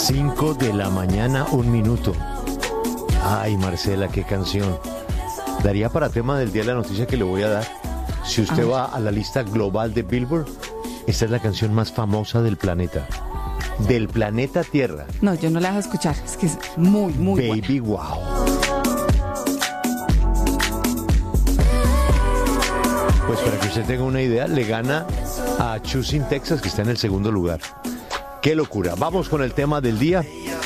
5 de la mañana, 1 minuto. Ay, Marcela, qué canción. Daría para tema del día de la noticia que le voy a dar. Si usted va a la lista global de Billboard, esta es la canción más famosa del planeta. Del planeta Tierra. No, yo no la dejo escuchar. Es que es muy, muy Baby, buena. wow. Pues para que usted tenga una idea, le gana a Choosing Texas, que está en el segundo lugar. ¡Qué locura! Vamos con el tema del día.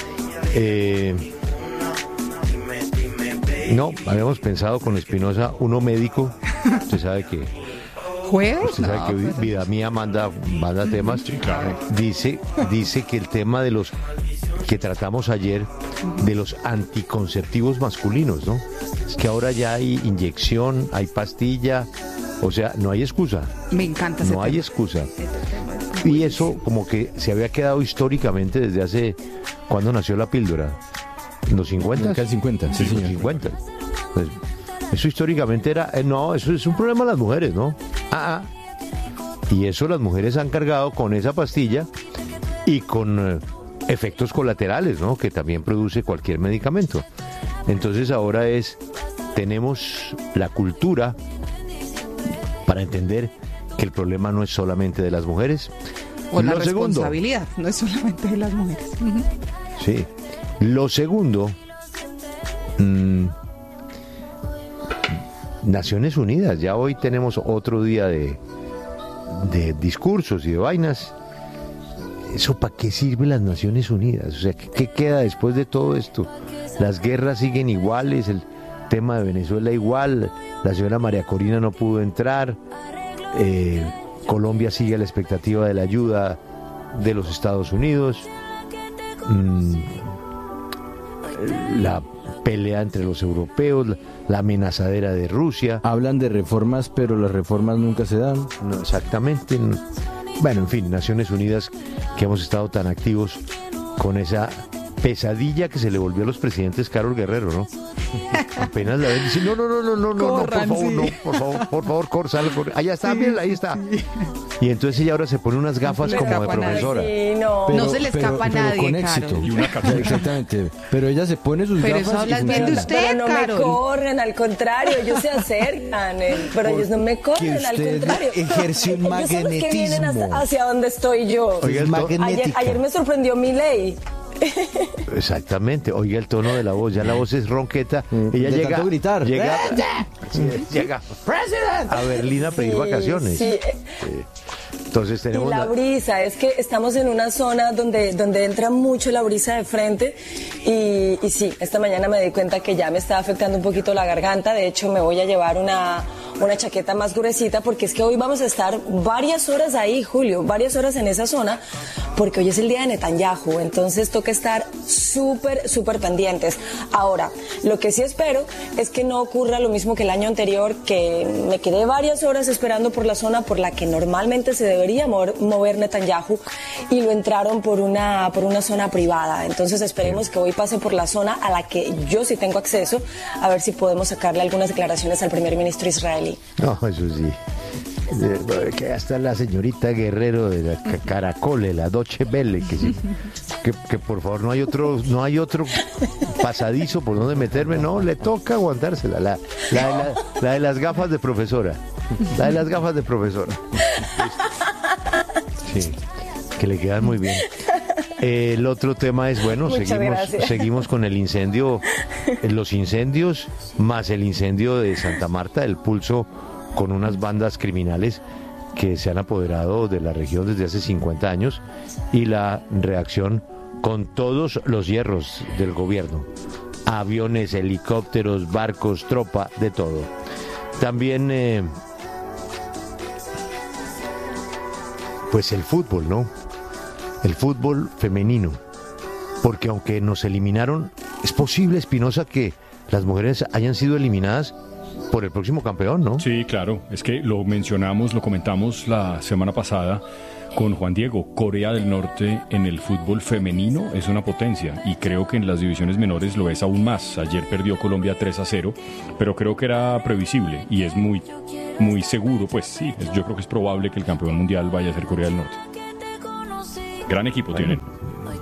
No, habíamos pensado con Espinosa, uno médico. Usted sabe que... ¿Jueves? Usted sabe que Vida Mía manda temas. Sí, claro. Dice que el tema de los que tratamos ayer, de los anticonceptivos masculinos, ¿no? Es que ahora ya hay inyección, hay pastilla, o sea, no hay excusa. Me encanta ese No hay tema. excusa. Y eso como que se había quedado históricamente desde hace... ¿Cuándo nació la píldora? ¿En los 50? Acá el 50, sí, En los señor. 50. Pues, eso históricamente era... no, eso es un problema de las mujeres, ¿no? Y eso las mujeres han cargado con esa pastilla y con efectos colaterales, ¿no? Que también produce cualquier medicamento. Entonces ahora tenemos la cultura para entender que el problema no es solamente de las mujeres. O la Lo segundo, responsabilidad, no es solamente de las mujeres. Ujú. sí. Lo segundo, Naciones Unidas, ya hoy tenemos otro día de discursos y de vainas. ¿Eso para qué sirve las Naciones Unidas? O sea, ¿qué queda después de todo esto? Las guerras siguen iguales, el tema de Venezuela igual, la señora María Corina no pudo entrar, Colombia sigue a la expectativa de la ayuda de los Estados Unidos, la pelea entre los europeos, la amenazadera de Rusia. Hablan de reformas, pero las reformas nunca se dan. No, exactamente. Bueno, en fin, Naciones Unidas, que hemos estado tan activos con esa pesadilla que se le volvió a los presidentes Carlos Guerrero, ¿no? Apenas la ven, dice, no, Corran, por favor, sí. no, por favor, Corsal, allá está, bien, ahí está. Y entonces ella ahora se pone unas gafas le como de escapa a nadie. profesora. Sí, no. No se le escapa a nadie, con Carol. éxito. Y una Exactamente. Pero ella se pone sus Pero gafas eso hablas y bien de funciona. usted. Pero no Carol. me corren, al contrario, ellos se acercan, pero ellos no me corren, al usted contrario. ejerce un Ellos son los que vienen magnetismo. hacia donde estoy yo. Oiga, Ayer me sorprendió Milei. Exactamente, oiga el tono de la voz, ya la voz es ronqueta. Ella De llega, tanto gritar. llega a Berlín a pedir vacaciones. Sí. Entonces Y tenemos la brisa, es que estamos en una zona donde entra mucho la brisa de frente y sí, esta mañana me di cuenta que ya me estaba afectando un poquito la garganta. De hecho, me voy a llevar una chaqueta más gruesita porque es que hoy vamos a estar varias horas ahí, Julio, varias horas en esa zona, porque hoy es el día de Netanyahu, entonces toca estar súper pendientes. Ahora, lo que sí espero es que no ocurra lo mismo que el año anterior, que me quedé varias horas esperando por la zona por la que normalmente se debería mover Netanyahu y lo entraron por una zona privada. Entonces esperemos que hoy pase por la zona a la que yo sí tengo acceso, a ver si podemos sacarle algunas declaraciones al primer ministro israelí. No, eso sí. Que hasta la señorita Guerrero de la Caracol, la Deutsche Welle, que por favor no hay otro pasadizo por donde meterme, no, le toca aguantársela, la de las gafas de profesora, sí, que le quedan muy bien. El otro tema es, bueno, seguimos con el incendio, los incendios, más el incendio de Santa Marta, el Pulso, con unas bandas criminales que se han apoderado de la región desde hace 50 años, y la reacción con todos los hierros del gobierno, aviones, helicópteros, barcos, tropa, de todo. También, pues el fútbol, ¿no? El fútbol femenino, porque aunque nos eliminaron, es posible, Espinosa, que las mujeres hayan sido eliminadas por el próximo campeón, ¿no? Sí, claro, es que lo mencionamos, lo comentamos la semana pasada con Juan Diego. Corea del Norte en el fútbol femenino es una potencia y creo que en las divisiones menores lo es aún más. Ayer perdió Colombia 3-0, pero creo que era previsible y es muy seguro, pues sí, yo creo que es probable que el campeón mundial vaya a ser Corea del Norte. Gran equipo tienen.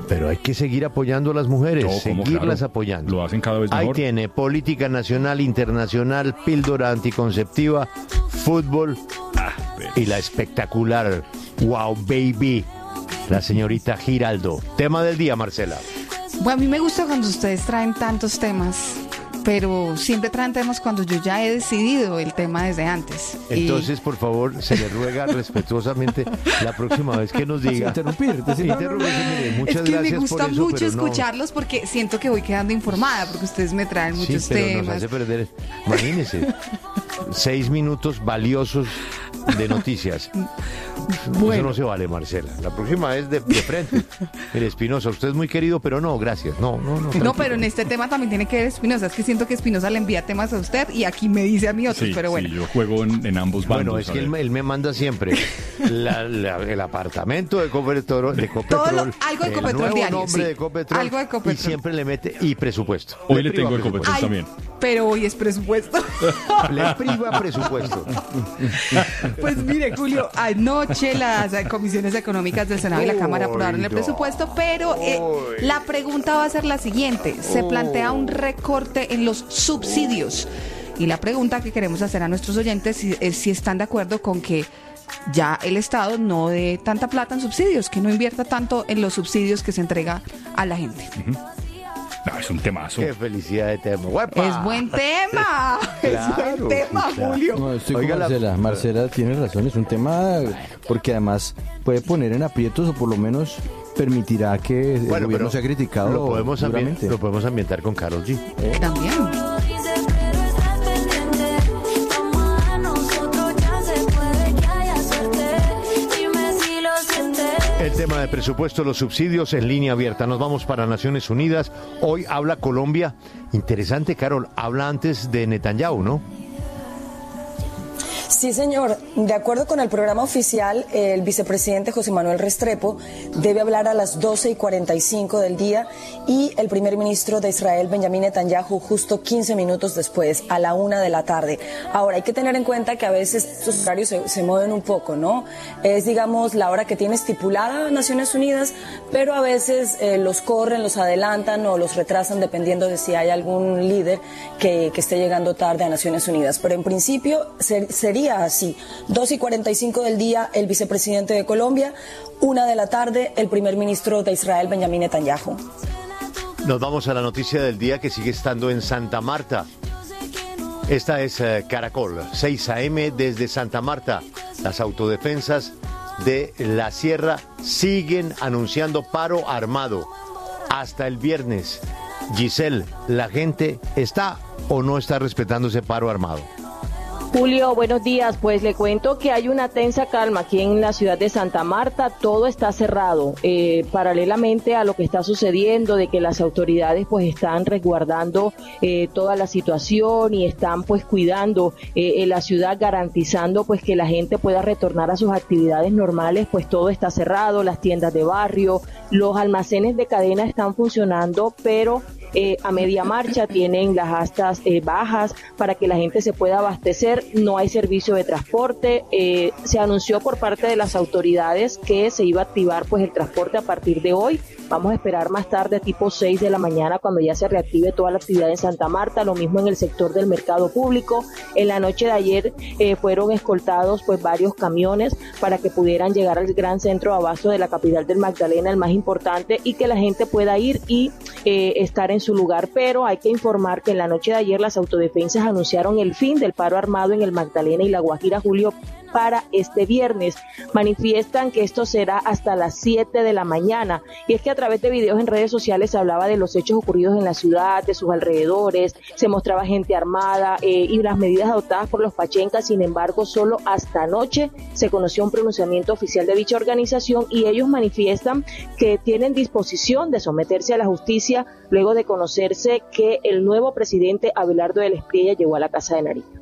Pero hay que seguir apoyando a las mujeres, No, ¿cómo? seguirlas Claro, apoyando. lo hacen cada vez mejor. Ahí tiene política nacional, internacional, píldora anticonceptiva, fútbol y la espectacular Wow Baby, la señorita Giraldo. Tema del día, Marcela. Bueno, a mí me gusta cuando ustedes traen tantos temas, pero siempre traen temas cuando yo ya he decidido el tema desde antes. Entonces, por favor, se le ruega respetuosamente la próxima vez que nos diga. Interrumpir, decir, Mire, muchas Es que gracias me gusta por eso, mucho pero no. escucharlos porque siento que voy quedando informada, porque ustedes me traen muchos Sí, pero nos temas. hace perder. Imagínese, 6 minutos valiosos de noticias. Eso Bueno. no se vale, Marcela. La próxima es de frente. Mire, Espinosa, usted es muy querido, pero no, gracias. No. No, pero en este tema también tiene que ver Espinosa. Es que siento que Espinosa le envía temas a usted y aquí me dice a mí otros, Sí, pero bueno. sí, yo juego en ambos bandos. Bueno, es a que ver. él me manda siempre el apartamento de Ecopetrol, Todo algo de el Ecopetrol nuevo diario, nombre sí. de Ecopetrol, Algo de Ecopetrol. y siempre le mete y presupuesto. Hoy le priva tengo Ecopetrol Ay, también. pero hoy es presupuesto. Le priva presupuesto. Pues mire, Julio, anoche las comisiones económicas del Senado y la Cámara aprobaron el no. presupuesto, pero la pregunta va a ser la siguiente. Se plantea un recorte en los subsidios. Y la pregunta que queremos hacer a nuestros oyentes es si están de acuerdo con que ya el Estado no dé tanta plata en subsidios, que no invierta tanto en los subsidios que se entrega a la gente. No, es un temazo. Qué felicidad de tema. ¡Huepa! Es buen tema, es Claro, buen tema, sí, claro. Julio. No, estoy Oiga, con Marcela. Marcela tiene razón, es un tema porque además puede poner en aprietos o por lo menos permitirá que el Bueno, gobierno pero sea criticado lo podemos duramente. lo podemos ambientar con Karol G. También. El tema de presupuesto, los subsidios en línea abierta. Nos vamos para Naciones Unidas. Hoy habla Colombia. Interesante, Carol. Habla antes de Netanyahu, ¿no? Sí, señor. De acuerdo con el programa oficial, el vicepresidente José Manuel Restrepo debe hablar a las 12:45 del día y el primer ministro de Israel, Benjamín Netanyahu, justo 15 minutos después, a la 1 de la tarde. Ahora, hay que tener en cuenta que a veces estos horarios se mueven un poco, ¿no? Es, digamos, la hora que tiene estipulada Naciones Unidas, pero a veces los corren, los adelantan o los retrasan dependiendo de si hay algún líder que esté llegando tarde a Naciones Unidas. Pero en principio sería así: 2:45 del día el vicepresidente de Colombia, 1 de la tarde el primer ministro de Israel, Benjamín Netanyahu. Nos vamos a la noticia del día que sigue estando en Santa Marta. Esta es Caracol, 6 a.m. desde Santa Marta. Las autodefensas de la Sierra siguen anunciando paro armado hasta el viernes. Giselle, ¿la gente está o no está respetando ese paro armado? Julio, buenos días. Pues le cuento que hay una tensa calma aquí en la ciudad de Santa Marta. Todo está cerrado, paralelamente a lo que está sucediendo, de que las autoridades pues están resguardando toda la situación y están pues cuidando la ciudad, garantizando pues que la gente pueda retornar a sus actividades normales. Pues todo está cerrado, las tiendas de barrio, los almacenes de cadena están funcionando, pero a media marcha, tienen las astas bajas para que la gente se pueda abastecer. No hay servicio de transporte. Se anunció por parte de las autoridades que se iba a activar pues el transporte a partir de hoy. Vamos a esperar más tarde, tipo 6 de la mañana, cuando ya se reactive toda la actividad en Santa Marta. Lo mismo en el sector del mercado público. En la noche de ayer fueron escoltados pues varios camiones para que pudieran llegar al gran centro de abasto de la capital del Magdalena, el más importante, y que la gente pueda ir y estar en su lugar. Pero hay que informar que en la noche de ayer las autodefensas anunciaron el fin del paro armado en el Magdalena y La Guajira, Julio, para este viernes. Manifiestan que esto será hasta las 7 de la mañana. Y es que a través de videos en redes sociales se hablaba de los hechos ocurridos en la ciudad, de sus alrededores, se mostraba gente armada y las medidas adoptadas por los pachencas. Sin embargo, solo hasta anoche se conoció un pronunciamiento oficial de dicha organización y ellos manifiestan que tienen disposición de someterse a la justicia luego de conocerse que el nuevo presidente Abelardo del Espriella llegó a la Casa de Nariño.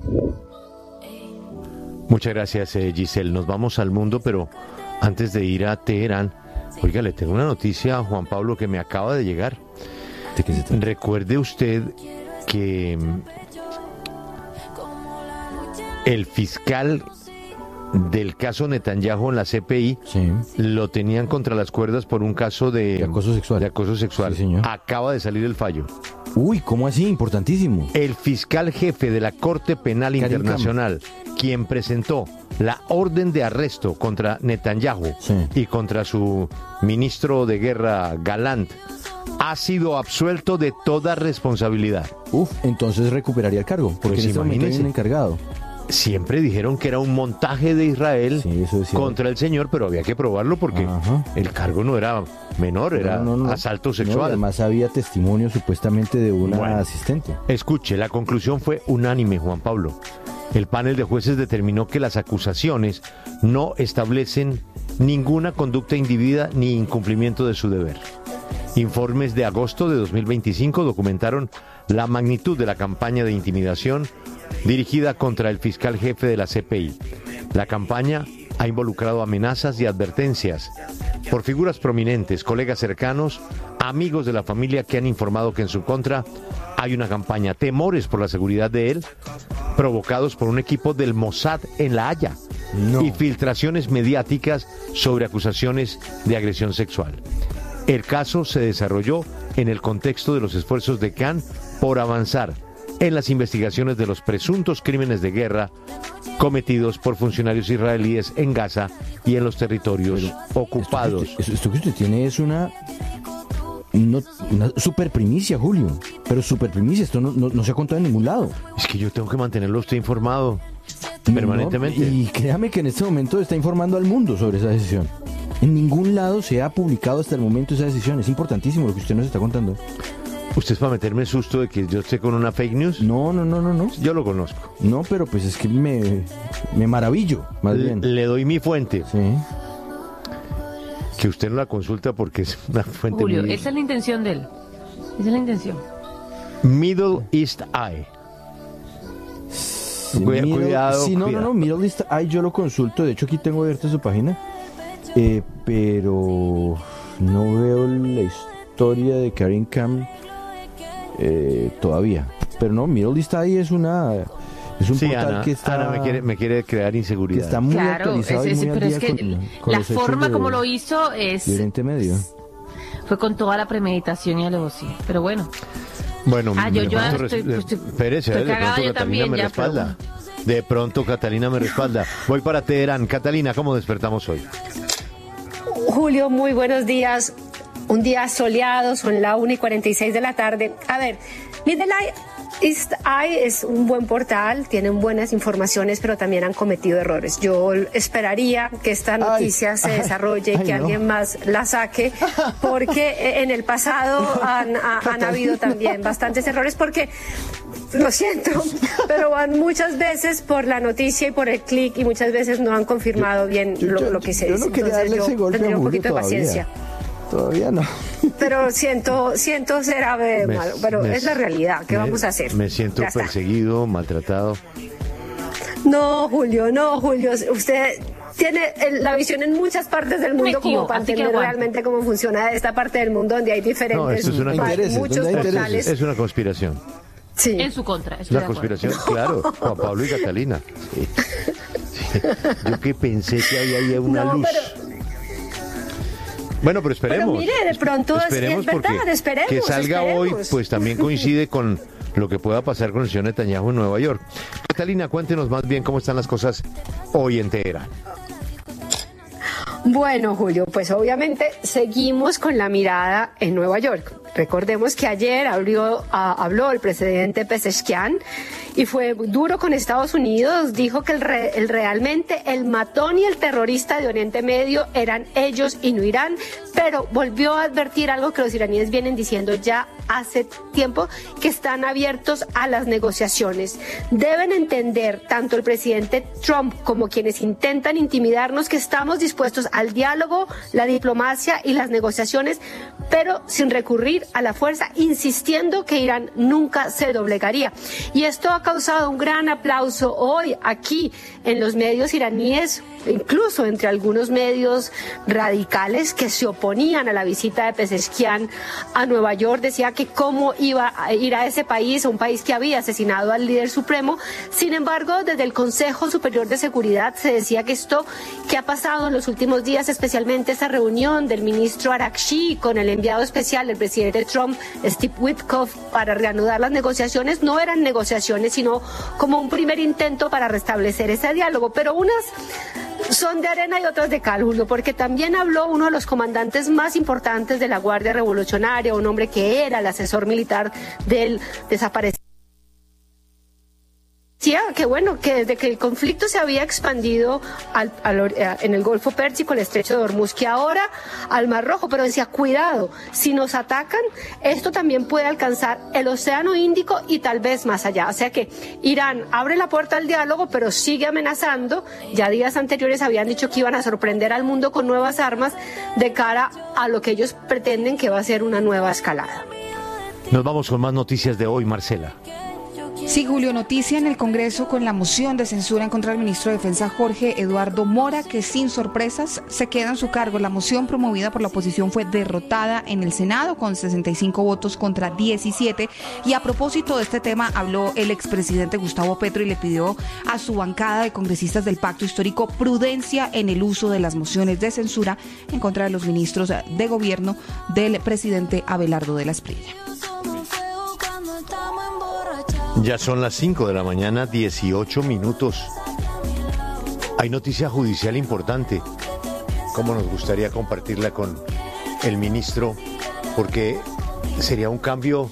Muchas gracias, Giselle. Nos vamos al mundo, pero antes de ir a Teherán, oiga, le tengo una noticia a Juan Pablo que me acaba de llegar. ¿De qué se trata? Recuerde usted que el fiscal del caso Netanyahu en la CPI, Sí. lo tenían contra las cuerdas por un caso de acoso sexual. de acoso sexual. Sí, señor. Acaba de salir el fallo. Uy, ¿cómo así? Importantísimo. El fiscal jefe de la Corte Penal Karim Internacional, quien presentó la orden de arresto contra Netanyahu Sí. y contra su ministro de guerra Gallant, ha sido absuelto de toda responsabilidad. Entonces recuperaría el cargo, porque Pues en este momento hay imagínese. un encargado. Siempre dijeron que era un montaje de Israel Sí, eso decía. contra el señor, pero había que probarlo porque Ajá. el cargo no era menor, era No. asalto No, sexual. además había testimonio supuestamente de una Bueno. asistente. Escuche, la conclusión fue unánime, Juan Pablo. El panel de jueces determinó que las acusaciones no establecen ninguna conducta indebida ni incumplimiento de su deber. Informes de agosto de 2025 documentaron la magnitud de la campaña de intimidación dirigida contra el fiscal jefe de la CPI. La campaña ha involucrado amenazas y advertencias por figuras prominentes, colegas cercanos, amigos de la familia que han informado que en su contra hay una campaña, temores por la seguridad de él, provocados por un equipo del Mossad en La Haya, No. y filtraciones mediáticas sobre acusaciones de agresión sexual. El caso se desarrolló en el contexto de los esfuerzos de Khan por avanzar en las investigaciones de los presuntos crímenes de guerra cometidos por funcionarios israelíes en Gaza y en los territorios ocupados. Esto que usted tiene es una super primicia, Julio. Pero super primicia, esto no se ha contado en ningún lado. Es que yo tengo que mantenerlo usted informado No, permanentemente. y créame que en este momento está informando al mundo sobre esa decisión. En ningún lado se ha publicado hasta el momento esa decisión. Es importantísimo lo que usted nos está contando. ¿Usted es para meterme susto de que yo esté con una fake news? No. Yo lo conozco. No, pero pues es que me maravillo, más bien. Le doy mi fuente, Sí. que usted no la consulta porque es una fuente Julio, muy... esa es la intención de él. Esa es la intención. Middle East Eye. Cuidado, Sí, cuidado. no, Middle East Eye yo lo consulto. De hecho, aquí tengo abierta su página. Pero no veo la historia de Karim Khan todavía. Pero no, Middle East Eye es un Sí, portal Ana, que está... Ana me quiere crear que inseguridad. está muy Claro, actualizado y muy pero al es día que con la los hechos forma de- como lo hizo de Oriente Medio. fue con toda la premeditación y alevosía. Pero bueno, Bueno, yo de pronto espérese, estoy de cagada pronto yo Catalina también, me ya, respalda. De pronto Catalina me respalda. Voy para Teherán. Catalina, ¿cómo despertamos hoy? Julio, muy buenos días. Un día soleado, son la 1:46 de la tarde. A ver, Middle East Eye es un buen portal, tienen buenas informaciones, pero también han cometido errores. Yo esperaría que esta noticia se desarrolle y que alguien más la saque, porque en el pasado han habido también bastantes errores, porque lo siento, pero van muchas veces por la noticia y por el clic y muchas veces no han confirmado bien lo que se dice. Yo no quería darle ese golpe tendría a un Julio poquito de todavía. paciencia. Todavía no. Pero siento ser ave malo, pero es la realidad. ¿Qué vamos a hacer? Me siento Ya está. perseguido, maltratado. No, Julio. Usted tiene la visión en muchas partes del mundo Tío, como para así que entender aguante. realmente cómo funciona esta parte del mundo donde hay diferentes, No, esto es una intereses, muchos donde hay portales. Es una conspiración. Sí. en su contra. Es Estoy una de acuerdo. conspiración, claro. Juan Pablo y Catalina. Sí. Sí. Yo que pensé que había una No, luz. Bueno, pero esperemos. Pero mire, de pronto es esperemos verdad, porque esperemos, que salga hoy, esperemos. pues también coincide con lo que pueda pasar con el señor Netanyahu en Nueva York. Catalina, cuéntenos más bien cómo están las cosas hoy en Teherán. Bueno, Julio, pues obviamente seguimos con la mirada en Nueva York. Recordemos que ayer habló el presidente Pezeshkian y fue duro con Estados Unidos. Dijo que realmente el matón y el terrorista de Oriente Medio eran ellos y no Irán, pero volvió a advertir algo que los iraníes vienen diciendo ya hace tiempo, que están abiertos a las negociaciones. Deben entender, tanto el presidente Trump como quienes intentan intimidarnos, que estamos dispuestos al diálogo, la diplomacia y las negociaciones, pero sin recurrir a la fuerza, insistiendo que Irán nunca se doblegaría. Y esto ha causado un gran aplauso hoy aquí en los medios iraníes. incluso entre algunos medios radicales que se oponían a la visita de Pezeshkian a Nueva York. Decía que cómo iba a ir a ese país, a un país que había asesinado al líder supremo. Sin embargo, desde el Consejo Superior de Seguridad se decía que esto que ha pasado en los últimos días, especialmente esa reunión del ministro Arakshi con el enviado especial del presidente Trump, Steve Witkoff, para reanudar las negociaciones, no eran negociaciones, sino como un primer intento para restablecer ese diálogo. Pero unas son de arena y otras de cal, Julio, porque también habló uno de los comandantes más importantes de la Guardia Revolucionaria, un hombre que era el asesor militar del desaparecido. Que bueno, que desde que el conflicto se había expandido en el Golfo Pérsico, el Estrecho de Hormuz, que ahora al Mar Rojo, pero decía, cuidado, si nos atacan, esto también puede alcanzar el Océano Índico y tal vez más allá. O sea que Irán abre la puerta al diálogo, pero sigue amenazando. Ya días anteriores habían dicho que iban a sorprender al mundo con nuevas armas de cara a lo que ellos pretenden que va a ser una nueva escalada. Nos vamos con más noticias de hoy, Marcela. Sí, Julio, noticia en el Congreso con la moción de censura en contra del ministro de Defensa Jorge Eduardo Mora, que sin sorpresas se queda en su cargo. La moción promovida por la oposición fue derrotada en el Senado con 65 votos contra 17. Y a propósito de este tema habló el expresidente Gustavo Petro y le pidió a su bancada de congresistas del Pacto Histórico prudencia en el uso de las mociones de censura en contra de los ministros de gobierno del presidente Abelardo de la Espriella. Ya son las 5 de la mañana, 18 minutos. Hay noticia judicial importante. Como nos gustaría compartirla con el ministro, porque sería un cambio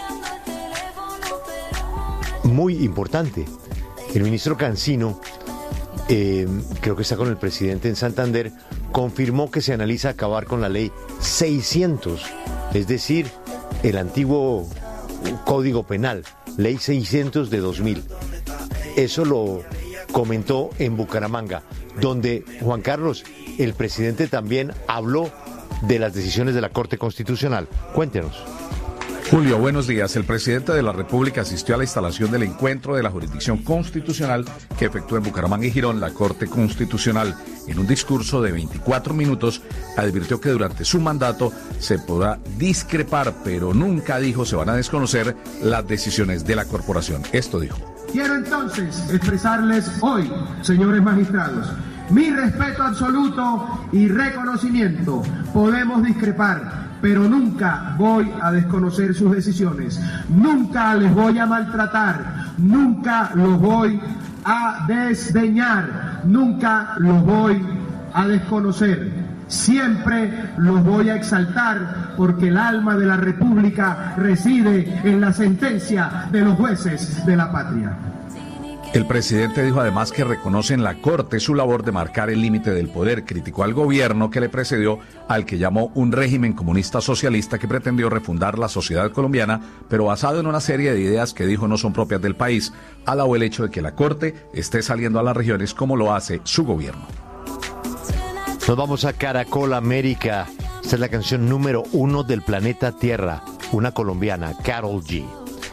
muy importante. El ministro Cancino, creo que está con el presidente en Santander, confirmó que se analiza acabar con la ley 600, es decir, el antiguo Código Penal, ley 600 de 2000. Eso lo comentó en Bucaramanga, donde, Juan Carlos, el presidente también habló de las decisiones de la Corte Constitucional. Cuéntenos. Julio, buenos días. El presidente de la República asistió a la instalación del encuentro de la jurisdicción constitucional que efectuó en Bucaramanga y Girón la Corte Constitucional. En un discurso de 24 minutos, advirtió que durante su mandato se podrá discrepar, pero nunca dijo se van a desconocer las decisiones de la corporación. Esto dijo. Quiero entonces expresarles hoy, señores magistrados, mi respeto absoluto y reconocimiento. Podemos discrepar, pero nunca voy a desconocer sus decisiones. Nunca les voy a maltratar, nunca los voy a desdeñar, nunca los voy a desconocer. Siempre los voy a exaltar porque el alma de la República reside en la sentencia de los jueces de la patria. El presidente dijo además que reconoce en la Corte su labor de marcar el límite del poder. Criticó al gobierno que le precedió, al que llamó un régimen comunista socialista que pretendió refundar la sociedad colombiana, pero basado en una serie de ideas que dijo no son propias del país. Alabó el hecho de que la Corte esté saliendo a las regiones como lo hace su gobierno. Nos vamos a Caracol América. Esta es la canción número 1 del planeta Tierra, una colombiana, Karol G.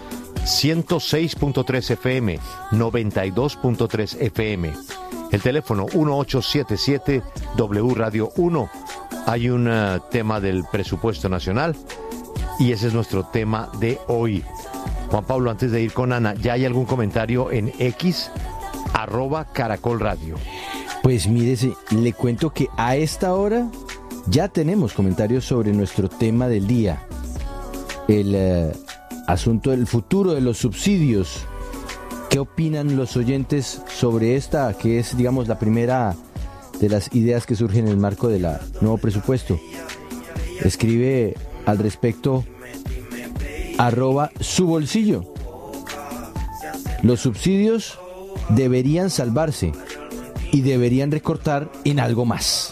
106.3 FM, 92.3 FM. El teléfono 1877 W Radio 1. Hay un tema del presupuesto nacional y ese es nuestro tema de hoy. Juan Pablo, antes de ir con Ana, ¿ya hay algún comentario en X, @Caracol Radio? Pues mírese, le cuento que a esta hora ya tenemos comentarios sobre nuestro tema del día. El asunto del futuro de los subsidios. ¿Qué opinan los oyentes sobre esta, que es, digamos, la primera de las ideas que surgen en el marco del nuevo presupuesto? Escribe al respecto @subolsillo. Los subsidios deberían salvarse y deberían recortar en algo más.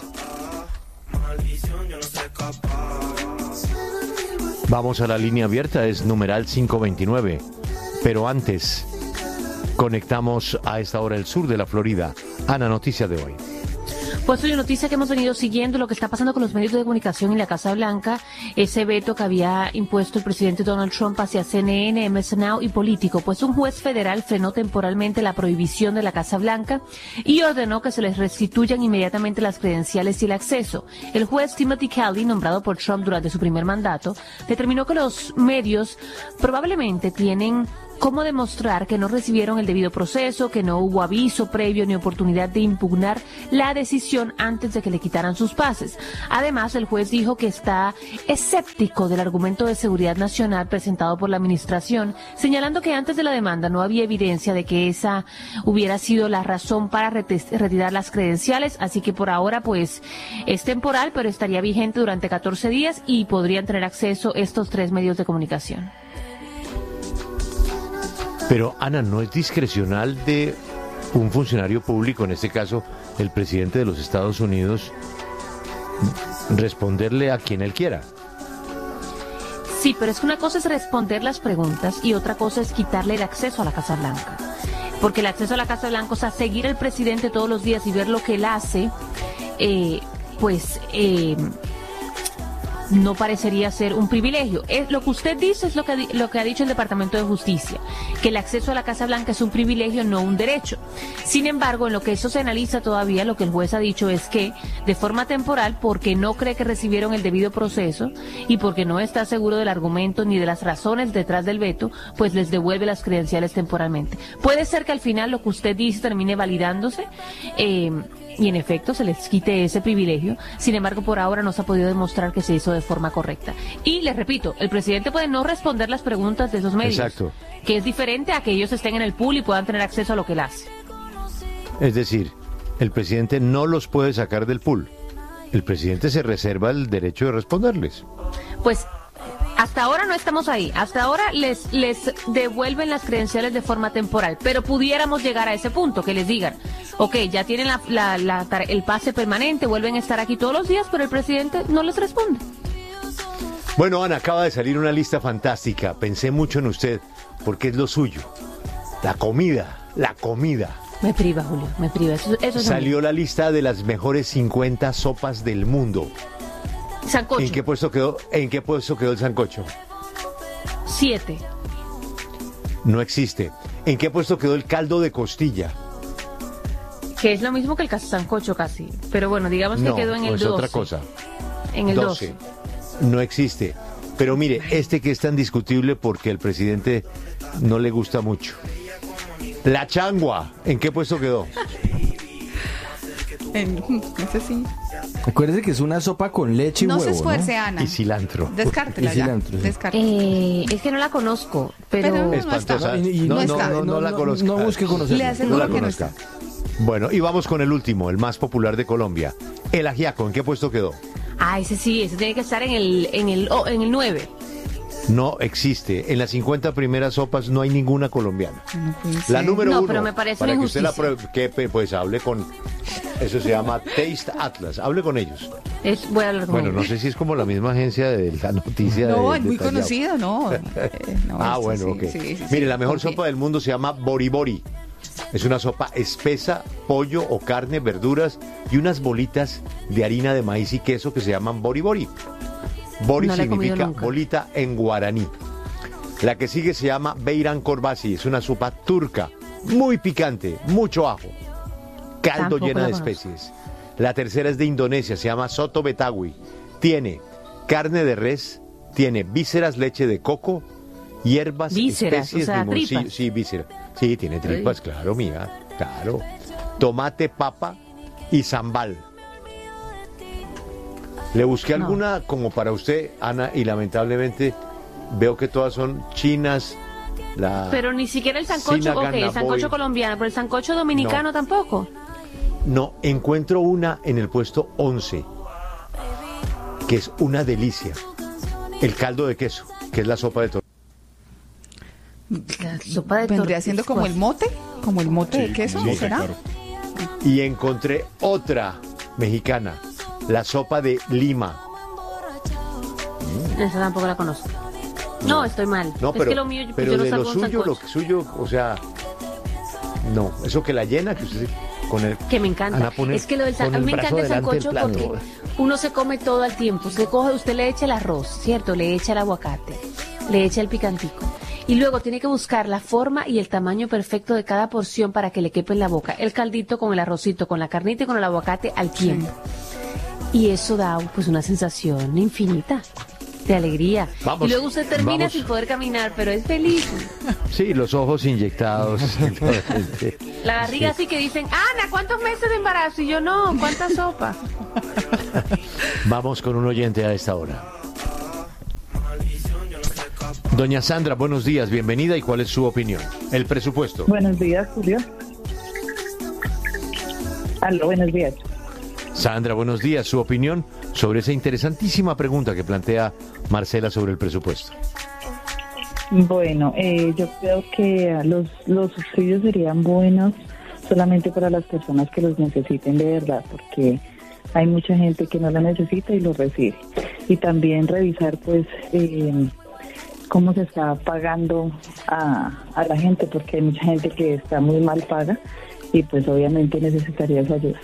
Vamos a la línea abierta, es numeral 529. Pero antes, conectamos a esta hora el sur de la Florida. Ana, noticia de hoy. Pues hay una noticia que hemos venido siguiendo, lo que está pasando con los medios de comunicación en la Casa Blanca, ese veto que había impuesto el presidente Donald Trump hacia CNN, MS Now y Político. Pues un juez federal frenó temporalmente la prohibición de la Casa Blanca y ordenó que se les restituyan inmediatamente las credenciales y el acceso. El juez Timothy Kelly, nombrado por Trump durante su primer mandato, determinó que los medios probablemente tienen cómo demostrar que no recibieron el debido proceso, que no hubo aviso previo ni oportunidad de impugnar la decisión antes de que le quitaran sus pases. Además, el juez dijo que está escéptico del argumento de seguridad nacional presentado por la administración, señalando que antes de la demanda no había evidencia de que esa hubiera sido la razón para retirar las credenciales, así que por ahora pues es temporal, pero estaría vigente durante 14 días y podrían tener acceso estos 3 medios de comunicación. Pero, Ana, ¿no es discrecional de un funcionario público, en este caso el presidente de los Estados Unidos, responderle a quien él quiera? Sí, pero es que una cosa es responder las preguntas y otra cosa es quitarle el acceso a la Casa Blanca. Porque el acceso a la Casa Blanca, o sea, seguir al presidente todos los días y ver lo que él hace, no parecería ser un privilegio. Lo que usted dice es lo que ha dicho el Departamento de Justicia, que el acceso a la Casa Blanca es un privilegio, no un derecho. Sin embargo, en lo que eso se analiza todavía, lo que el juez ha dicho es que de forma temporal, porque no cree que recibieron el debido proceso y porque no está seguro del argumento ni de las razones detrás del veto, pues les devuelve las credenciales temporalmente. Puede ser que al final lo que usted dice termine validándose, y en efecto se les quite ese privilegio. Sin embargo, por ahora no se ha podido demostrar que se hizo de forma correcta. Y les repito, el presidente puede no responder las preguntas de esos medios. Exacto. Que es diferente a que ellos estén en el pool y puedan tener acceso a lo que él hace. Es decir, el presidente no los puede sacar del pool. El presidente se reserva el derecho de responderles. Pues hasta ahora no estamos ahí. Hasta ahora les devuelven las credenciales de forma temporal. Pero pudiéramos llegar a ese punto, que les digan, ok, ya tienen el pase permanente, vuelven a estar aquí todos los días, pero el presidente no les responde. Bueno, Ana, acaba de salir una lista fantástica. Pensé mucho en usted, porque es lo suyo. La comida. Me priva, Julio, me priva. Eso Salió la lista de las mejores 50 sopas del mundo. Sancocho. ¿En qué puesto quedó el sancocho? 7. No existe. ¿En qué puesto quedó el caldo de costilla? Que es lo mismo que el sancocho casi. Pero bueno, digamos que quedó en el 12. No, es otra cosa. En el 12. No existe. Pero mire, este que es tan discutible porque al presidente no le gusta mucho. La changua, ¿en qué puesto quedó? No sé si. Acuérdese que es una sopa con leche y huevo, se esfuerce, ¿no? Ana. Y cilantro. Descártela ya. Es que no la conozco, pero espantosa. No la conozco. No busque conocerla. Le aseguro que no está. Bueno, y vamos con el último, el más popular de Colombia. El ajiaco, ¿en qué puesto quedó? Ese tiene que estar en el 9. No existe. En las 50 primeras sopas no hay ninguna colombiana. La número 1. No, pero me parece para una que usted la injusticia. pruebe, pues hable con... Eso se llama Taste Atlas. Hable con ellos. Voy a hablar con ellos. No sé si es como la misma agencia de la noticia. No, de es muy Tallao. conocido, ¿no? Bueno, ok. Sí, Mire, la mejor sopa del mundo se llama boribori. Es una sopa espesa, pollo o carne, verduras y unas bolitas de harina de maíz y queso que se llaman boribori. Bori significa bolita en guaraní. La que sigue se llama beiran korbasi, es una sopa turca, muy picante, mucho ajo, caldo Tampoco llena la de conozco. especies. La tercera es de Indonesia, se llama soto betawi. Tiene carne de res, tiene vísceras, leche de coco, hierbas, Vísceras, especies, o sea, limoncillo. tripas. Sí, vísceras. Sí, tiene tripas, claro, mía, claro. Tomate, papa y zambal. Le busqué alguna como para usted, Ana, y lamentablemente veo que todas son chinas. Pero ni siquiera el sancocho, el sancocho colombiano, pero el sancocho dominicano tampoco. No, encuentro una en el puesto 11, que es una delicia. El caldo de queso, que es la sopa de tortilla. La sopa de vendría siendo como el mote de queso, sí, ¿será? Claro. Y encontré otra mexicana, la sopa de lima. Esa tampoco la conozco. No, estoy mal. No, pero, es que lo mío, pero yo no de lo salgo en suyo, sancocho. o sea, no, eso que la llena, que usted que me encanta. Es que lo del a mí me encanta el sancocho porque uno se come todo al tiempo. Usted le echa el arroz, ¿cierto? Le echa el aguacate, le echa el picantico. Y luego tiene que buscar la forma y el tamaño perfecto de cada porción para que le quepa en la boca. El caldito con el arrocito, con la carnita y con el aguacate al tiempo. Sí. Y eso da pues una sensación infinita de alegría. Y luego usted termina sin poder caminar, pero es feliz. Sí, los ojos inyectados. La barriga así que dicen, Ana, ¿cuántos meses de embarazo? Y yo, no, ¿cuánta sopa? Vamos con un oyente a esta hora. Doña Sandra, buenos días, bienvenida. ¿Y cuál es su opinión? El presupuesto. Buenos días, Julio. Aló, buenos días. Sandra, buenos días. Su opinión sobre esa interesantísima pregunta que plantea Marcela sobre el presupuesto. Bueno, yo creo que los subsidios serían buenos solamente para las personas que los necesiten de verdad, porque hay mucha gente que no lo necesita y lo recibe. Y también revisar, pues, cómo se está pagando a la gente, porque hay mucha gente que está muy mal paga y pues obviamente necesitaría esa ayuda.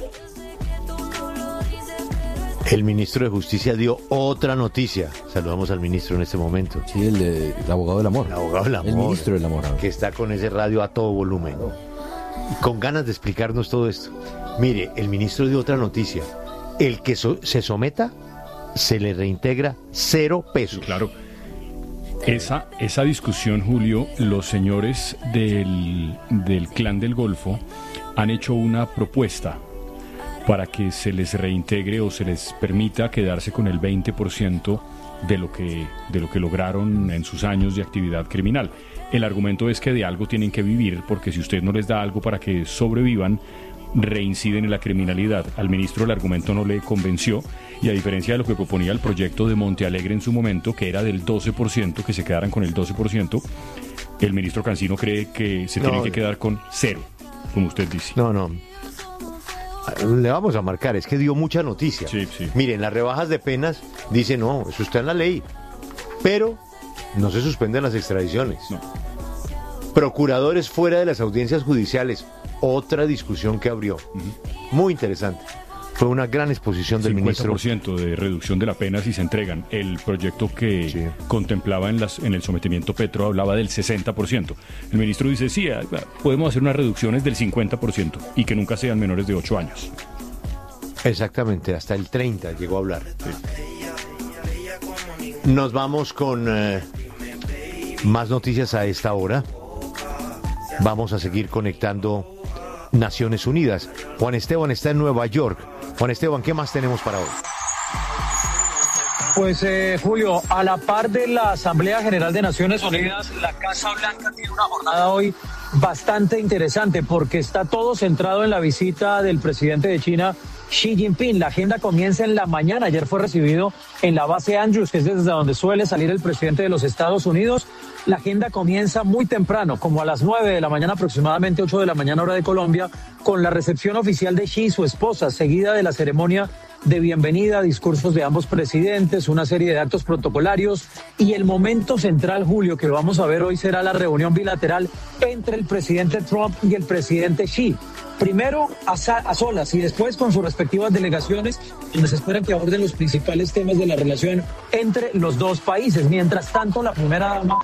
El ministro de Justicia dio otra noticia. Saludamos al ministro en este momento. Sí, el abogado del amor. El abogado del amor. El ministro del amor. Que está con ese radio a todo volumen. Con ganas de explicarnos todo esto. Mire, el ministro dio otra noticia. El que se someta, se le reintegra 0 pesos. Claro. Esa discusión, Julio, los señores del Clan del Golfo han hecho una propuesta para que se les reintegre o se les permita quedarse con el 20% de lo que lograron en sus años de actividad criminal. El argumento es que de algo tienen que vivir, porque si usted no les da algo para que sobrevivan, reinciden en la criminalidad. Al ministro el argumento no le convenció, y a diferencia de lo que proponía el proyecto de Montealegre en su momento, que era del 12%, que se quedaran con el 12%, el ministro Cancino cree que se tienen que quedar con 0, como usted dice. No. Le vamos a marcar, es que dio mucha noticia. Sí. Miren, las rebajas de penas, dice no, eso está en la ley, pero no se suspenden las extradiciones. No. Procuradores fuera de las audiencias judiciales, otra discusión que abrió. Muy interesante. Fue una gran exposición del ministro. 50% de reducción de la pena si se entregan. El proyecto que contemplaba en el sometimiento Petro hablaba del 60%. El ministro dice, sí, podemos hacer unas reducciones del 50% y que nunca sean menores de 8 años. Exactamente, hasta el 30 llegó a hablar. Sí. Nos vamos con más noticias a esta hora. Vamos a seguir conectando Naciones Unidas. Juan Esteban está en Nueva York. Juan Esteban, ¿qué más tenemos para hoy? Pues Julio, a la par de la Asamblea General de Naciones Unidas, la Casa Blanca tiene una jornada hoy bastante interesante porque está todo centrado en la visita del presidente de China, Xi Jinping. La agenda comienza en la mañana. Ayer fue recibido en la base Andrews, que es desde donde suele salir el presidente de los Estados Unidos. La agenda comienza muy temprano, como a las 9 de la mañana, aproximadamente 8 de la mañana hora de Colombia, con la recepción oficial de Xi y su esposa, seguida de la ceremonia de bienvenida, discursos de ambos presidentes, una serie de actos protocolarios, y el momento central, Julio, que vamos a ver hoy será la reunión bilateral entre el presidente Trump y el presidente Xi. Primero a solas y después con sus respectivas delegaciones, donde se espera que aborden los principales temas de la relación entre los dos países. Mientras tanto, la primera dama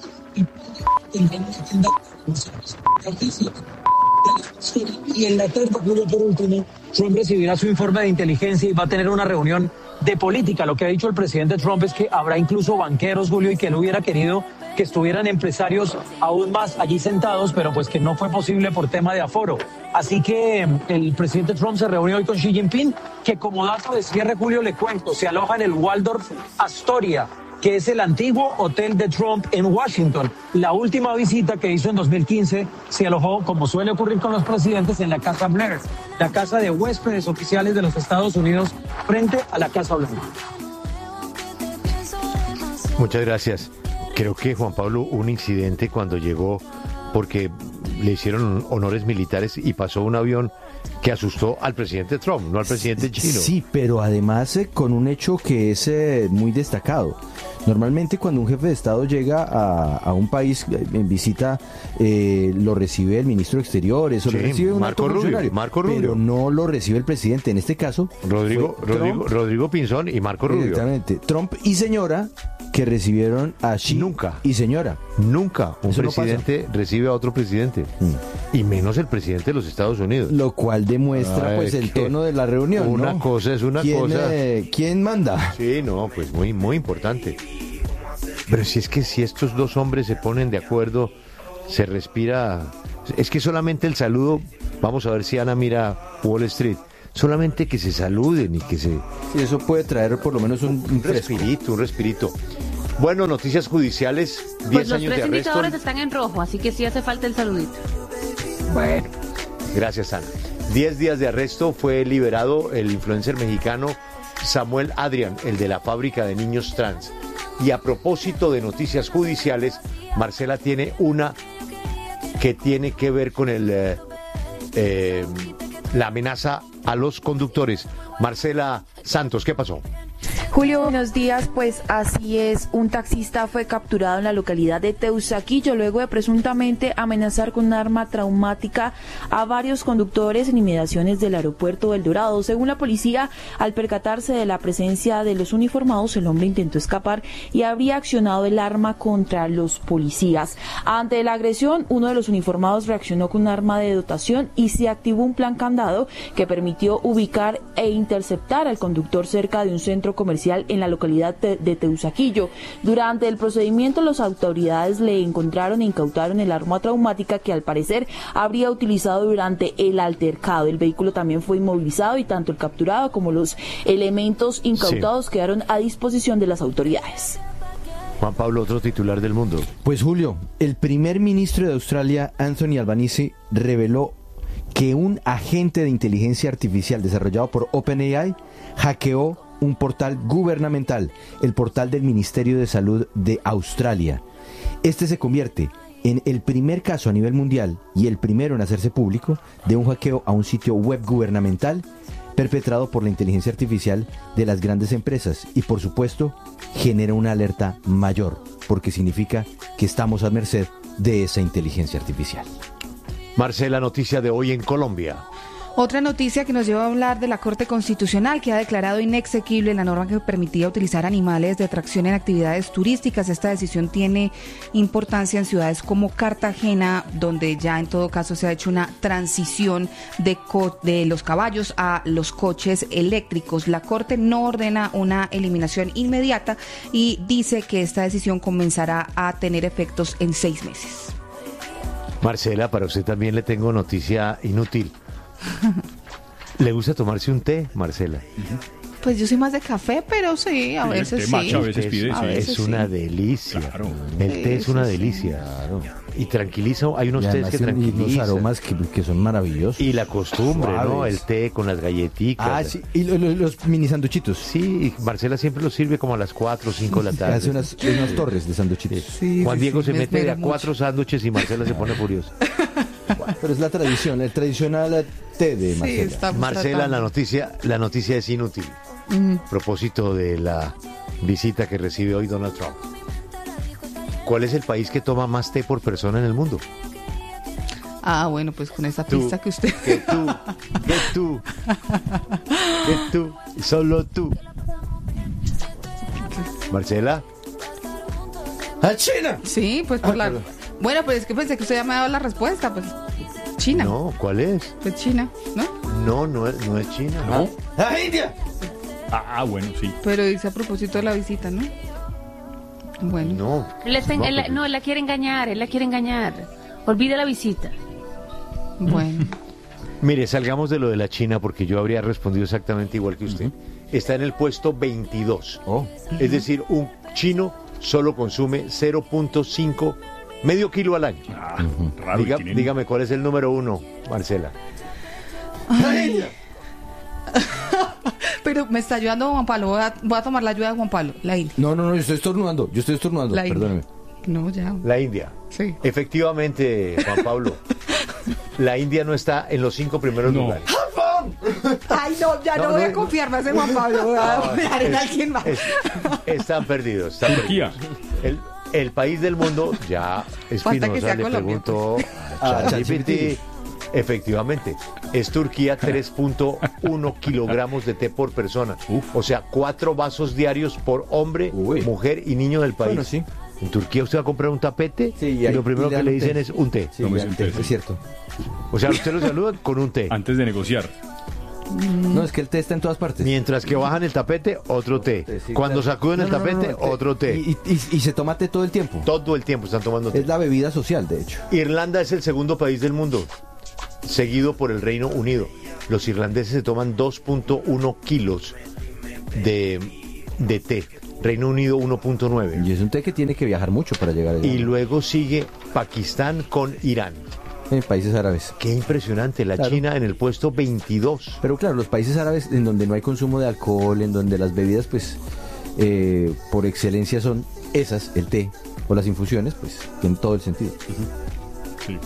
y en la tarde, Julio, por último, Trump recibirá su informe de inteligencia y va a tener una reunión de política. Lo que ha dicho el presidente Trump es que habrá incluso banqueros, Julio, y que él hubiera querido que estuvieran empresarios aún más allí sentados, pero pues que no fue posible por tema de aforo. Así que el presidente Trump se reunió hoy con Xi Jinping, que como dato de cierre, Julio, le cuento, se aloja en el Waldorf Astoria, que es el antiguo hotel de Trump en Washington. La última visita que hizo en 2015 se alojó, como suele ocurrir con los presidentes, en la Casa Blair, la casa de huéspedes oficiales de los Estados Unidos frente a la Casa Blanca. Muchas gracias. Creo que Juan Pablo, un incidente cuando llegó, porque le hicieron honores militares y pasó un avión que asustó al presidente Trump, no al presidente chino. Sí, pero además con un hecho que es muy destacado. Normalmente cuando un jefe de Estado llega a un país en visita, lo recibe el ministro de Exteriores o lo recibe un alto funcionario, Marco Rubio. Pero no lo recibe el presidente. En este caso, Rodrigo Pinzón y Marco Rubio. Exactamente. Trump y señora que recibieron a Xi y señora. Nunca un Eso presidente recibe a otro presidente. Y menos el presidente de los Estados Unidos. Lo cual demuestra pues el tono de la reunión. Una ¿no? cosa es una cosa. ¿Quién manda? Sí, no, pues muy, muy importante. Pero si es que si estos dos hombres se ponen de acuerdo, se respira. Es que solamente el saludo, vamos a ver si Ana mira Wall Street, solamente que se saluden y que se... Sí, eso puede traer por lo menos un respirito. Bueno, noticias judiciales, 10 pues años de arresto. Los 3 indicadores están en rojo, así que sí hace falta el saludito. Bueno, gracias Ana. 10 días de arresto, fue liberado el influencer mexicano Samuel Adrián, el de la fábrica de niños trans. Y a propósito de noticias judiciales, Marcela tiene una que tiene que ver con la amenaza a los conductores. Marcela Santos, ¿qué pasó? Julio, buenos días. Pues así es, un taxista fue capturado en la localidad de Teusaquillo luego de presuntamente amenazar con un arma traumática a varios conductores en inmediaciones del aeropuerto del Dorado. Según la policía, al percatarse de la presencia de los uniformados, el hombre intentó escapar y habría accionado el arma contra los policías. Ante la agresión, uno de los uniformados reaccionó con un arma de dotación y se activó un plan candado que permitió ubicar e interceptar al conductor cerca de un centro comercial en la localidad de Teusaquillo. Durante el procedimiento, las autoridades le encontraron e incautaron el arma traumática que al parecer habría utilizado durante el altercado. El vehículo también fue inmovilizado y tanto el capturado como los elementos incautados quedaron a disposición de las autoridades. Juan Pablo, otro titular del mundo. Pues Julio, el primer ministro de Australia, Anthony Albanese, reveló que un agente de inteligencia artificial desarrollado por OpenAI hackeó un portal gubernamental, el portal del Ministerio de Salud de Australia. Este se convierte en el primer caso a nivel mundial y el primero en hacerse público de un hackeo a un sitio web gubernamental perpetrado por la inteligencia artificial de las grandes empresas y, por supuesto, genera una alerta mayor, porque significa que estamos a merced de esa inteligencia artificial. Marcela, noticia de hoy en Colombia. Otra noticia que nos lleva a hablar de la Corte Constitucional, que ha declarado inexequible la norma que permitía utilizar animales de atracción en actividades turísticas. Esta decisión tiene importancia en ciudades como Cartagena, donde ya en todo caso se ha hecho una transición de los caballos a los coches eléctricos. La Corte no ordena una eliminación inmediata y dice que esta decisión comenzará a tener efectos en 6 meses. Marcela, para usted también le tengo noticia inútil. ¿Le gusta tomarse un té, Marcela? Pues yo soy más de café, pero sí, a veces sí. Matcha, a veces pide, es una delicia. Claro. El té es una delicia. Claro. Y tranquiliza, hay unos tés que tranquilizan. Unos aromas que son maravillosos. Y la costumbre, suaves, ¿no? El té con las galletitas. Ah, sí. Y los mini sanduchitos. Sí, Marcela siempre los sirve como a las 4 o 5 de la tarde. Hace unas torres de sanduchitos. Sí, Juan Diego se mete de a 4 sándwiches y Marcela se pone furiosa. Pero es la tradición, el tradicional té de Marcela. Sí, Marcela, la noticia es inútil. A propósito de la visita que recibe hoy Donald Trump. ¿Cuál es el país que toma más té por persona en el mundo? Ah, bueno, pues con esa pista que usted... Que tú, solo tú. ¿Marcela? ¡A China! Sí, pues por la... Bueno, pues es que pensé que usted ya me ha dado la respuesta, pues China. No, ¿cuál es? Pues China, ¿no? No es China. ¿No? ¡La India! Bueno, sí. Pero dice a propósito de la visita, ¿no? Bueno. No. Él la quiere engañar, Olvide la visita. Bueno. Mire, salgamos de lo de la China porque yo habría respondido exactamente igual que usted. Está en el puesto 22. Es decir, un chino solo consume 0.5 medio kilo al año. Dígame cuál es el número 1, Marcela. Pero me está ayudando Juan Pablo. Voy a tomar la ayuda de Juan Pablo, la India. No, yo estoy estornudando. Perdóneme. No, ya. La India. Sí. Efectivamente, Juan Pablo. la India no está en los 5 primeros lugares. Ay, no, ya no voy a confiar más en Juan Pablo. Voy a mirar en alguien más. Están perdidos. Turquía. El país del mundo, ya Espinosa le preguntó a ChatGPT. Efectivamente, es Turquía, 3.1 kilogramos de té por persona. O sea, 4 vasos diarios por hombre, mujer y niño del país. Bueno, sí. En Turquía usted va a comprar un tapete y lo primero que le dicen es un té. Sí, es cierto. O sea, usted lo saluda con un té. Antes de negociar. No, es que el té está en todas partes. Mientras que bajan el tapete, otro té. Sí, cuando sacuden el tapete, otro té. Y se toma té todo el tiempo. Todo el tiempo están tomando té. Es la bebida social, de hecho. Irlanda es el segundo país del mundo, seguido por el Reino Unido. Los irlandeses se toman 2.1 kilos de té. Reino Unido 1.9. Y es un té que tiene que viajar mucho para llegar allá. Y luego sigue Pakistán con Irán. En países árabes. Qué impresionante, China en el puesto 22. Pero claro, los países árabes en donde no hay consumo de alcohol, en donde las bebidas pues por excelencia son esas, el té o las infusiones, pues tienen todo el sentido. Sí.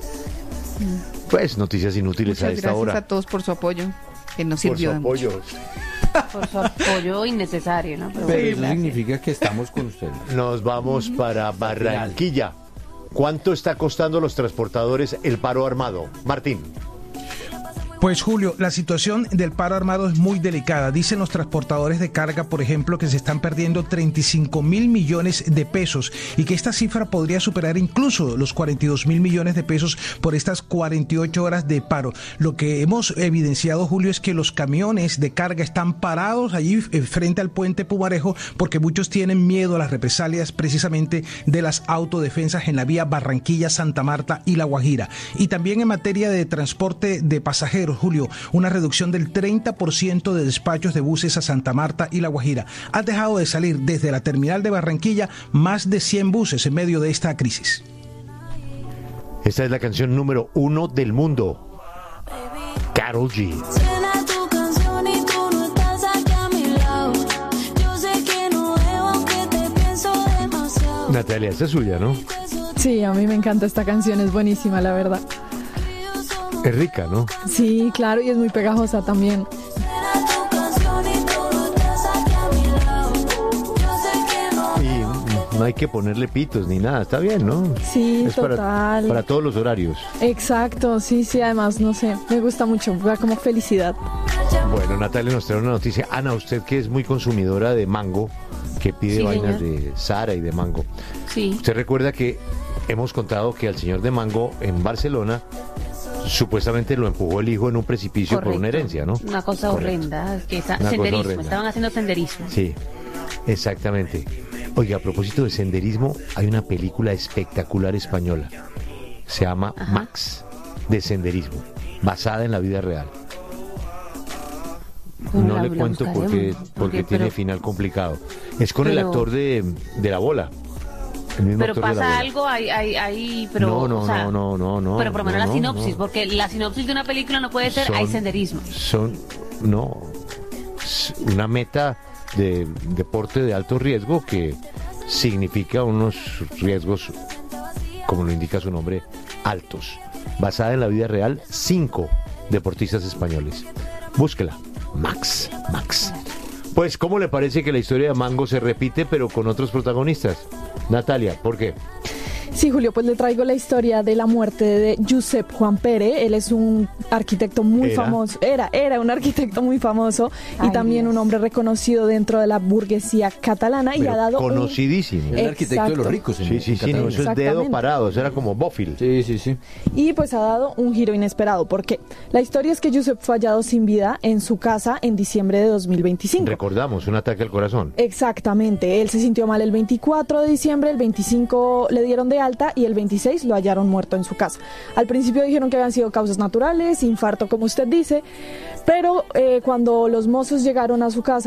Pues noticias inútiles a esta hora. Gracias a todos por su apoyo, que nos sirvió de mucho. Por su apoyo innecesario, ¿no? Pero eso significa que estamos con ustedes. Nos vamos para Barranquilla. ¿Cuánto está costando a los transportadores el paro armado? Martín. Pues Julio, la situación del paro armado es muy delicada. Dicen los transportadores de carga, por ejemplo, que se están perdiendo 35.000 millones de pesos y que esta cifra podría superar incluso los 42.000 millones de pesos por estas 48 horas de paro. Lo que hemos evidenciado, Julio, es que los camiones de carga están parados allí frente al puente Pumarejo porque muchos tienen miedo a las represalias precisamente de las autodefensas en la vía Barranquilla, Santa Marta y La Guajira. Y también en materia de transporte de pasajeros, Julio, una reducción del 30% de despachos de buses a Santa Marta y La Guajira. Han dejado de salir desde la terminal de Barranquilla más de 100 buses en medio de esta crisis. Esta es la canción número 1 del mundo. Karol G. Natalia, esta es suya, ¿no? Sí, a mí me encanta esta canción, es buenísima, la verdad. Es rica, ¿no? Sí, claro, y es muy pegajosa también. Y no hay que ponerle pitos ni nada, está bien, ¿no? Sí, es total. Para todos los horarios. Exacto, sí, además, no sé, me gusta mucho, da como felicidad. Bueno, Natalia nos trae una noticia. Ana, usted que es muy consumidora de mango, que pide vainas de Sara y de mango. Sí. Usted recuerda que hemos contado que al señor de mango en Barcelona supuestamente lo empujó el hijo en un precipicio. Correcto. Por una herencia, ¿no? Una cosa horrenda, senderismo, estaban haciendo senderismo. Sí, exactamente. Oiga, a propósito de senderismo, hay una película espectacular española. Se llama Max, de senderismo, basada en la vida real. No le cuento porque tiene final complicado. Es con el actor de La Bola. Pero pasa algo ahí, pero no. Pero por lo menos la sinopsis, porque la sinopsis de una película no puede ser hay senderismo. Una meta de deporte de alto riesgo que significa unos riesgos, como lo indica su nombre, altos. Basada en la vida real, 5 deportistas españoles. Búsquela, Max. Pues, ¿cómo le parece que la historia de Mango se repite, pero con otros protagonistas? Natalia, ¿por qué? Sí, Julio, pues le traigo la historia de la muerte de Josep Juan Pere. Él es un arquitecto muy famoso. Era un arquitecto muy famoso y también un hombre reconocido dentro de la burguesía catalana. Pero y ha dado conocidísimo. El arquitecto de los ricos. Sí, no, eso es dedo parado, eso era como Bofill. Sí. Y pues ha dado un giro inesperado, porque la historia es que Josep fue hallado sin vida en su casa en diciembre de 2025. Recordamos, un ataque al corazón. Exactamente, él se sintió mal el 24 de diciembre, el 25 le dieron de alta y el 26 lo hallaron muerto en su casa. Al principio dijeron que habían sido causas naturales, infarto como usted dice, pero cuando los mozos llegaron a su casa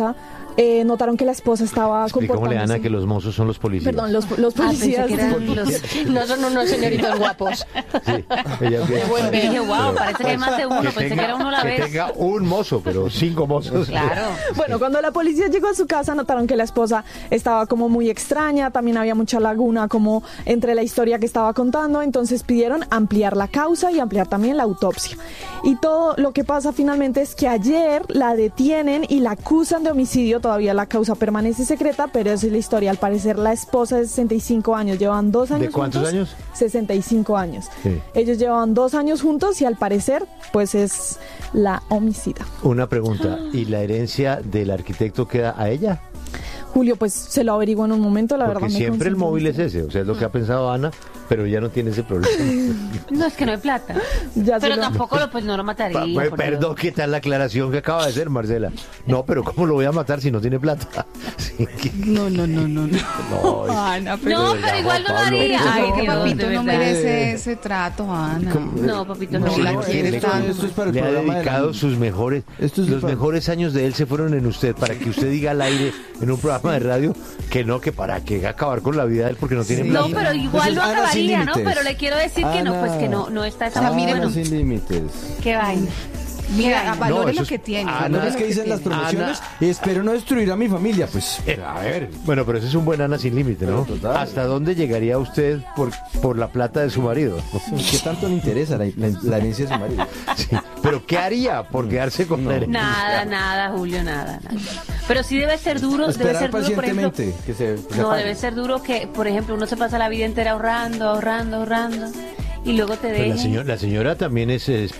notaron que la esposa estaba comportándose. ¿Cómo le dan a que los mozos son los policías? Perdón, los policías. No son unos señoritos guapos. Sí, ella dije, wow, parece que hay más de uno, pensé que era uno a la vez. Que tenga un mozo, pero 5 mozos. Claro. Bueno, cuando la policía llegó a su casa, notaron que la esposa estaba como muy extraña, también había mucha laguna como entre la historia que estaba contando, entonces pidieron ampliar la causa y ampliar también la autopsia. Y todo lo que pasa finalmente es que ayer la detienen y la acusan de homicidio. Todavía la causa permanece secreta, pero esa es la historia. Al parecer la esposa de 65 años, llevan 2 años ¿De cuántos juntos, años? 65 años. Sí. Ellos llevaban 2 años juntos y al parecer pues es la homicida. Una pregunta, ¿y la herencia del arquitecto queda a ella? Julio, pues se lo averiguo en un momento, la Porque verdad. siempre el móvil es ese, o sea, es lo que ha pensado Ana, pero ella no tiene ese problema. No, es que no hay plata. Pero tampoco no lo mataría. Perdón, ¿qué tal la aclaración que acaba de hacer, Marcela? No, pero ¿cómo lo voy a matar si no tiene plata? Sí, No. Ana, pero igual no lo haría. Ay, que papito no merece ese trato, Ana. No, papito, no. La quiere tanto. Esto es para el le ha programa dedicado los mejores años de él se fueron en usted, para que usted diga al aire en un programa de radio que para que acabar con la vida de él porque no tiene plata. No, pero igual lo acabaría, ¿no? Pero le quiero decir que no, pues que no está esa Ana sin límites. Qué vaina. Mira, valore lo que tiene. No es que dicen las promociones y espero no destruir a mi familia, pues a ver. Bueno, pero ese es un buen Ana sin límite, ¿no? ¿Hasta dónde llegaría usted por la plata de su marido? ¿Qué tanto le interesa la herencia de su marido? Sí, pero ¿qué haría por quedarse con la herencia? Nada, Julio, nada. Pero sí debe ser duro, por ejemplo. Debe ser duro que, por ejemplo, uno se pasa la vida entera ahorrando y luego te deja. La señora también es